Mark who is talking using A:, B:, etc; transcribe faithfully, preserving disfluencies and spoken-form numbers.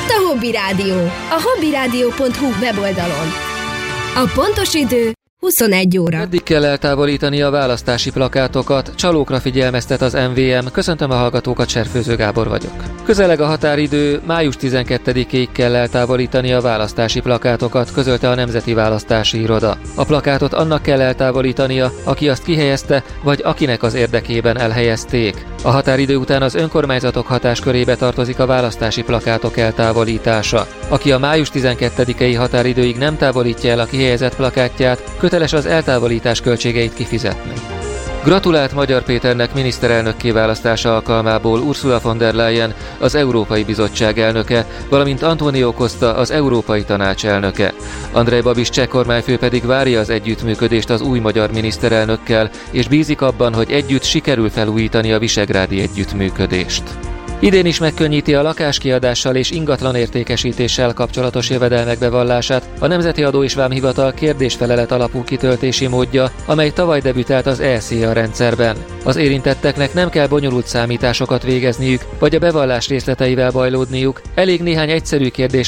A: Itt a Hobby Rádió, a hobbyrádió pont hu weboldalon. A pontos idő huszonegy óra.
B: Eddig kell eltávolítani a választási plakátokat, csalókra figyelmeztet az em vé em. Köszöntöm a hallgatókat, Cserfőző Gábor vagyok. Közeleg a határidő, május tizenkettedikéig kell eltávolítani a választási plakátokat, közölte a Nemzeti Választási Iroda. A plakátot annak kell eltávolítania, aki azt kihelyezte, vagy akinek az érdekében elhelyezték. A határidő után az önkormányzatok hatáskörébe tartozik a választási plakátok eltávolítása. Aki a május tizenkettedikei határidőig nem távolítja el a kihelyezett plakátját, köteles az eltávolítás költségeit kifizetni. Gratulált Magyar Péternek miniszterelnökké választása alkalmából Ursula von der Leyen, az Európai Bizottság elnöke, valamint Antonio Costa, az Európai Tanács elnöke. Andrej Babis cseh kormányfő pedig várja az együttműködést az új magyar miniszterelnökkel, és bízik abban, hogy együtt sikerül felújítani a visegrádi együttműködést. Idén is megkönnyíti a lakáskiadással és ingatlanértékesítéssel kapcsolatos jövedelmek bevallását a Nemzeti Adó és Vámhivatal kérdésfelelet alapú kitöltési módja, amely tavaly debütált az é cé á rendszerben. Az érintetteknek nem kell bonyolult számításokat végezniük, vagy a bevallás részleteivel bajlódniuk, elég néhány egyszerű kérdés